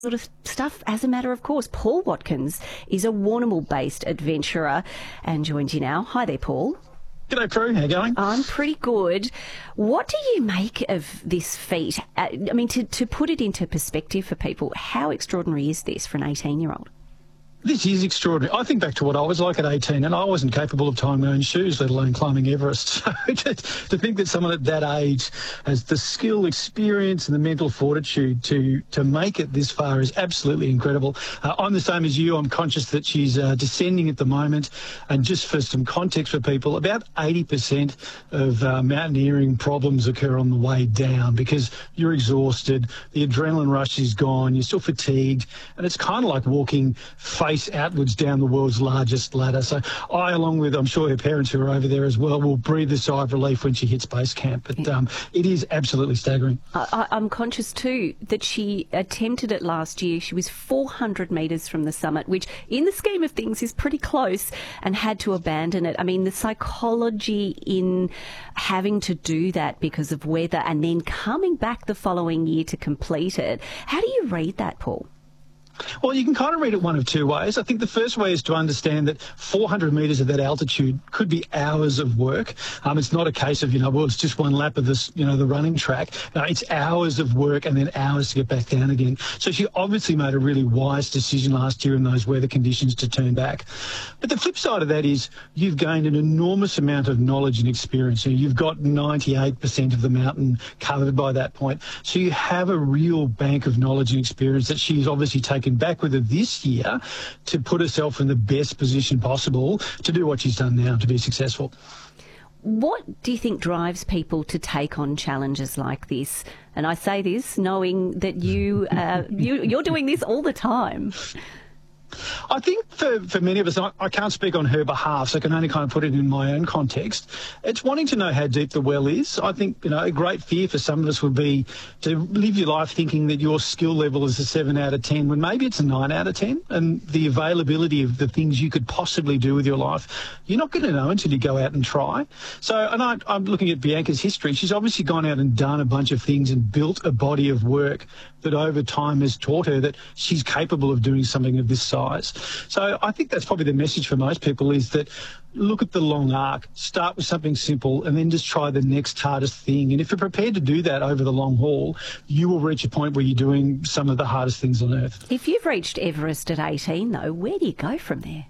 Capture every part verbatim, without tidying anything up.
sort of stuff as a matter of course. Paul Watkins is a Warrnambool-based adventurer and joins you now. Hi there, Paul. G'day, Prue. How you going? I'm pretty good. What do you make of this feat? Uh, I mean, to, to put it into perspective for people, how extraordinary is this for an eighteen-year-old? This is extraordinary. I think back to what I was like at eighteen, and I wasn't capable of tying my own shoes, let alone climbing Everest. So to, to think that someone at that age has the skill, experience and the mental fortitude to to make it this far is absolutely incredible. Uh, I'm the same as you. I'm conscious that she's uh, descending at the moment. And just for some context for people, about eighty percent of uh, mountaineering problems occur on the way down because you're exhausted, the adrenaline rush is gone, you're still fatigued, and it's kind of like walking face outwards down the world's largest ladder. So I, along with, I'm sure her parents who are over there as well, will breathe a sigh of relief when she hits base camp. But um, it is absolutely staggering. I, I'm conscious too that she attempted it last year. She was four hundred metres from the summit, which in the scheme of things is pretty close, and had to abandon it. I mean, the psychology in having to do that because of weather and then coming back the following year to complete it. How do you read that, Paul? Well, you can kind of read it one of two ways. I think the first way is to understand that four hundred metres at that altitude could be hours of work. Um, it's not a case of, you know, well, it's just one lap of this, you know, the running track. No, it's hours of work and then hours to get back down again. So she obviously made a really wise decision last year in those weather conditions to turn back. But the flip side of that is you've gained an enormous amount of knowledge and experience. So you've got ninety-eight percent of the mountain covered by that point. So you have a real bank of knowledge and experience that she's obviously taken back with her this year to put herself in the best position possible to do what she's done now to be successful. What do you think drives people to take on challenges like this? And I say this knowing that you, uh, you you're doing this all the time. I think for, for many of us, I, I can't speak on her behalf, so I can only kind of put it in my own context. It's wanting to know how deep the well is. I think, you know, a great fear for some of us would be to live your life thinking that your skill level is a seven out of ten, when maybe it's a nine out of ten, and the availability of the things you could possibly do with your life, you're not going to know until you go out and try. So, and I, I'm looking at Bianca's history. She's obviously gone out and done a bunch of things and built a body of work that over time has taught her that she's capable of doing something of this size. So I think that's probably the message for most people, is that look at the long arc, start with something simple and then just try the next hardest thing. And if you're prepared to do that over the long haul, you will reach a point where you're doing some of the hardest things on earth. If you've reached Everest at eighteen, though, where do you go from there?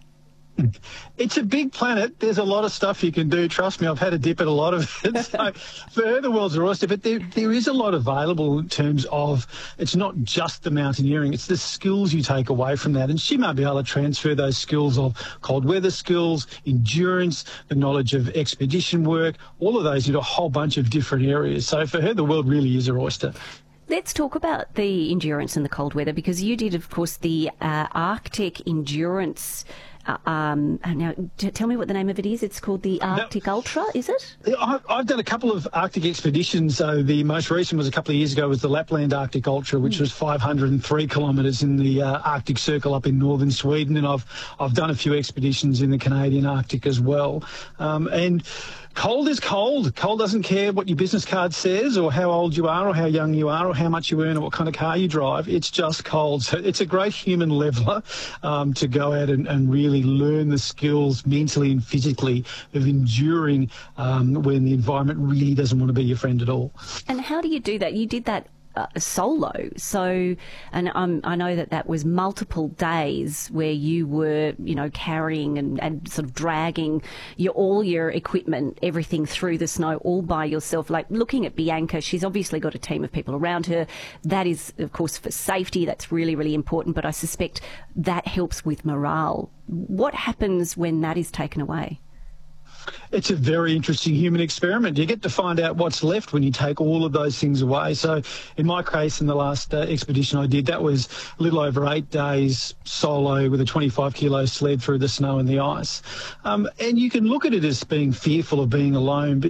It's a big planet. There's a lot of stuff you can do. Trust me, I've had a dip at a lot of it. So for her, the world's her oyster. But there, there is a lot available in terms of, it's not just the mountaineering, it's the skills you take away from that. And she might be able to transfer those skills of cold weather skills, endurance, the knowledge of expedition work, all of those into a whole bunch of different areas. So for her, the world really is her oyster. Let's talk about the endurance and the cold weather, because you did, of course, the uh, Arctic Endurance. Uh, um, now, t- tell me what the name of it is. It's called the Arctic now, Ultra, is it? I've, I've done a couple of Arctic expeditions. So the most recent was a couple of years ago, was the Lapland Arctic Ultra, which mm. was five hundred three kilometres in the uh, Arctic Circle up in northern Sweden. And I've I've done a few expeditions in the Canadian Arctic as well. Um, and cold is cold. Cold doesn't care what your business card says or how old you are or how young you are or how much you earn or what kind of car you drive. It's just cold. So it's a great human leveller um, to go out and, and really learn the skills mentally and physically of enduring um, when the environment really doesn't want to be your friend at all. And how do you do that? You did that Uh, solo, so and um, I know that that was multiple days where you were, you know, carrying and, and sort of dragging your all your equipment, everything through the snow all by yourself. Like looking at Bianca, she's obviously got a team of people around her. That is, of course, for safety. That's really, really important. But I suspect that helps with morale. What happens when that is taken away? It's a very interesting human experiment. You get to find out what's left when you take all of those things away. So in my case, in the last uh, expedition I did, that was a little over eight days solo with a twenty-five kilo sled through the snow and the ice. Um, and you can look at it as being fearful of being alone, but